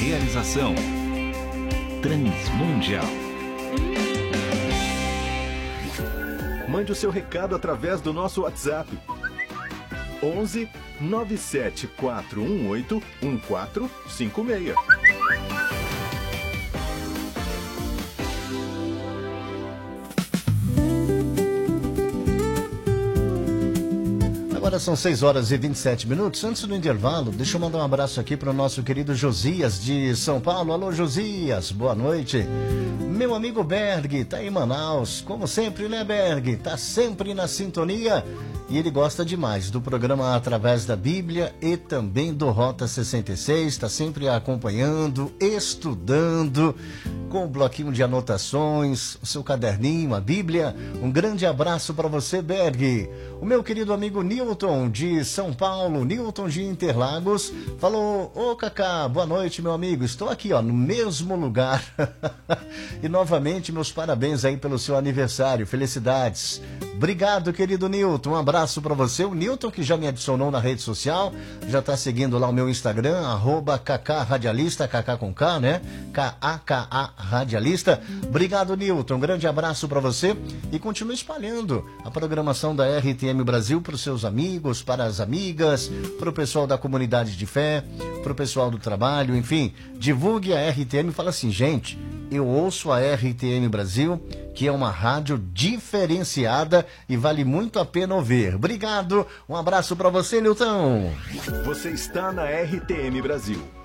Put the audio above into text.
Realização Transmundial. Mande o seu recado através do nosso WhatsApp. 11 97418 1456. Agora são 6h27. Antes do intervalo, deixa eu mandar um abraço aqui para o nosso querido Josias de São Paulo. Alô, Josias, boa noite. Meu amigo Berg, tá em Manaus, como sempre, né, Berg? Tá sempre na sintonia e ele gosta demais do programa Através da Bíblia e também do Rota 66, tá sempre acompanhando, estudando, com o bloquinho de anotações, o seu caderninho, a Bíblia. Um grande abraço para você, Berg. O meu querido amigo Newton de São Paulo, Newton de Interlagos, falou: ô Cacá, boa noite, meu amigo, estou aqui, ó, no mesmo lugar. E novamente, meus parabéns aí pelo seu aniversário, felicidades. Obrigado, querido Newton, um abraço para você. O Newton, que já me adicionou na rede social, já está seguindo lá o meu Instagram, @KKRadialista, KK com K, né? KAKA Radialista. Obrigado, Newton, um grande abraço para você e continue espalhando a programação da RTM Brasil para os seus amigos, para as amigas, para o pessoal da comunidade de fé, para o pessoal do trabalho, enfim, divulgue a RTM e fala assim: gente, eu ouço a RTM Brasil, que é uma rádio diferenciada e vale muito a pena ouvir. Obrigado, um abraço para você, Newton. Você está na RTM Brasil,